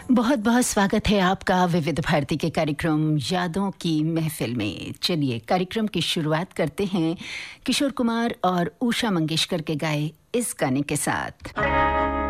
बहुत बहुत स्वागत है आपका विविध भारती के कार्यक्रम यादों की महफिल में। चलिए कार्यक्रम की शुरुआत करते हैं किशोर कुमार और उषा मंगेशकर के गाए इस गाने के साथ।